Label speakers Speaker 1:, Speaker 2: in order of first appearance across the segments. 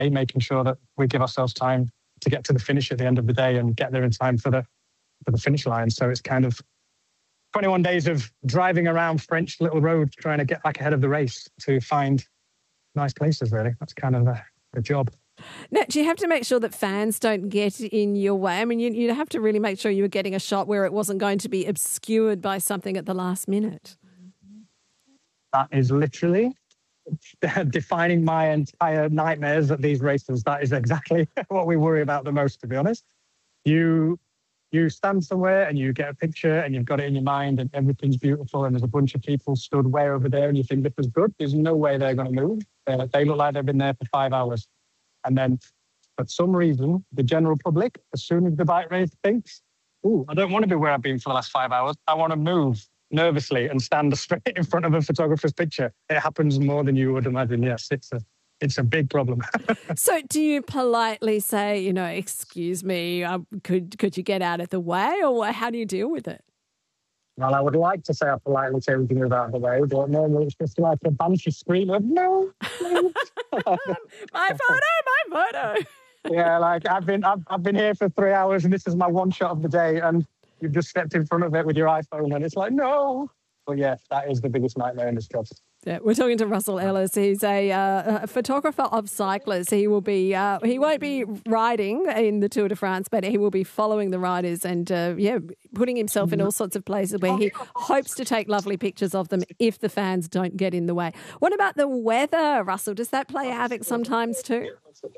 Speaker 1: making sure that we give ourselves time to get to the finish at the end of the day and get there in time for the finish line. So it's kind of 21 days of driving around French little roads trying to get back ahead of the race to find nice places, really. That's kind of the job.
Speaker 2: Now, do you have to make sure that fans don't get in your way? I mean, you have to really make sure you were getting a shot where it wasn't going to be obscured by something at the last minute.
Speaker 1: That is literally defining my entire nightmares at these races. That is exactly what we worry about the most, to be honest. You stand somewhere and you get a picture and you've got it in your mind and everything's beautiful and there's a bunch of people stood way over there and you think this is good. There's no way they're going to move. They look like they've been there for 5 hours. And then for some reason, the general public, as soon as the bike race thinks, "Ooh, I don't want to be where I've been for the last 5 hours. I want to move nervously and stand straight in front of a photographer's picture." It happens more than you would imagine. Yes, it's a big problem.
Speaker 2: So do you politely say, excuse me, could you get out of the way, or how do you deal with it?
Speaker 1: Well, I would like to say I politely say we can move out of the way, but normally it's just like a banshee scream of, "No, please."
Speaker 2: My photo.
Speaker 1: Yeah, like I've been here for 3 hours and this is my one shot of the day and you've just stepped in front of it with your iPhone and it's like, no. But yeah, that is the biggest nightmare in this job.
Speaker 2: Yeah, we're talking to Russell Ellis. He's a photographer of cyclists. He won't be riding in the Tour de France, but he will be following the riders and putting himself in all sorts of places where he hopes to take lovely pictures of them if the fans don't get in the way. What about the weather, Russell? Does that play havoc sometimes too?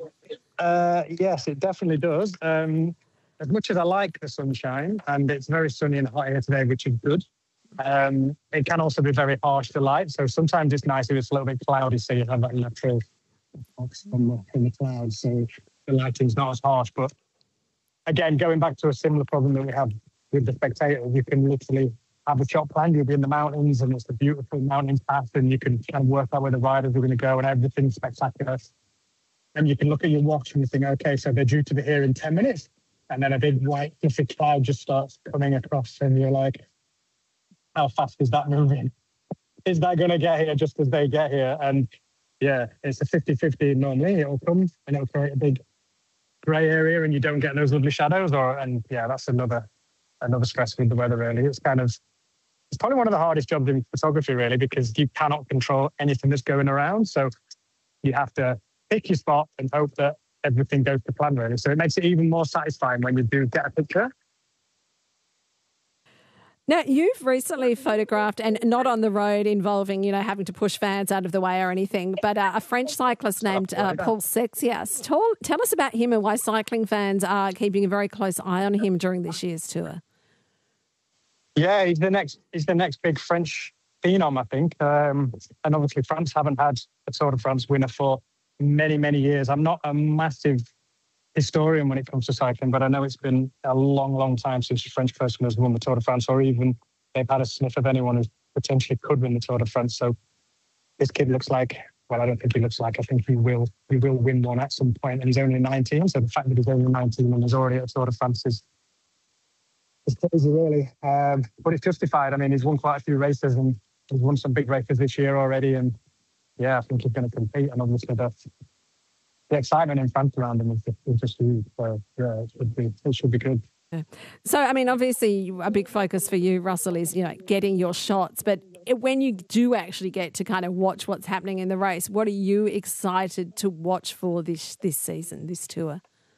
Speaker 1: Yes, it definitely does. As much as I like the sunshine, and it's very sunny and hot here today, which is good, it can also be very harsh to light. So sometimes it's nice if it's a little bit cloudy, so you have that natural box from the clouds, so the lighting's not as harsh. But again, going back to a similar problem that we have with the spectators, you can literally have a shot planned. You'll be in the mountains, and it's a beautiful mountain path, and you can kind of work out where the riders are going to go, and everything's spectacular. And you can look at your watch and you think, okay, so they're due to be here in 10 minutes. And then a big white fluffy cloud just starts coming across and you're like, how fast is that moving? Is that going to get here just as they get here? And yeah, it's a 50-50 normally. It'll come and it'll create a big grey area and you don't get those lovely shadows. That's another stress with the weather, really. It's probably one of the hardest jobs in photography, really, because you cannot control anything that's going around. So you have to pick your spot and hope that everything goes to plan, really. So it makes it even more satisfying when you do get a picture.
Speaker 2: Now, you've recently photographed, and not on the road involving, having to push fans out of the way or anything, but a French cyclist named Paul Sexias. Tell us about him and why cycling fans are keeping a very close eye on him during this year's tour.
Speaker 1: Yeah, he's the next big French phenom, I think. And obviously France haven't had a Tour de France winner for many, many years. I'm not a massive historian when it comes to cycling, but I know it's been a long, long time since a French person has won the Tour de France, or even they've had a sniff of anyone who potentially could win the Tour de France. So this kid looks like, well, I don't think he looks like, I think he will win one at some point, and he's only 19. So the fact that he's only 19 and he's already at Tour de France is crazy, really. But it's justified. I mean, he's won quite a few races and he's won some big races this year already. And yeah, I think he's going to compete. And obviously the excitement in France around him is just huge. So yeah, it should be good.
Speaker 2: So, I mean, obviously a big focus for you, Russell, is, getting your shots. But when you do actually get to kind of watch what's happening in the race, what are you excited to watch for this season, this tour?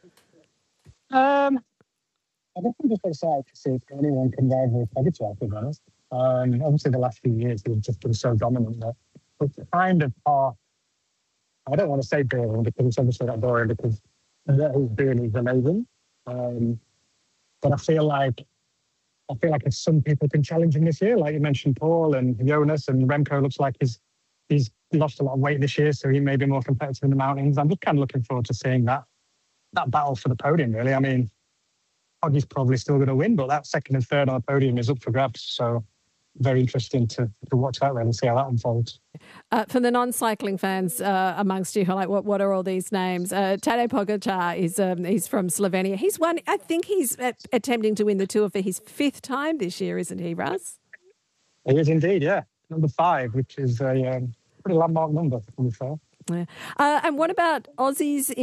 Speaker 1: I definitely just excited to see if anyone can rival Pogačar, to be honest. Obviously, the last few years he's just been so dominant that it's kind of part. I don't want to say boring because it's obviously not boring because what he's doing is amazing. But I feel like if some people can challenge him this year, like you mentioned, Paul and Jonas and Remco looks like he's lost a lot of weight this year, so he may be more competitive in the mountains. I'm just kind of looking forward to seeing that battle for the podium, really. I mean, Poggy's probably still going to win, but that second and third on the podium is up for grabs. So very interesting to watch that and see how that unfolds.
Speaker 2: For the non-cycling fans amongst you, like what are all these names? Tadej Pogačar he's from Slovenia. He's won. I think he's attempting to win the Tour for his 5th time this year, isn't he, Russ?
Speaker 1: He is indeed, yeah. Number 5, which is a pretty landmark number, to be fair.
Speaker 2: Yeah. And what about Aussies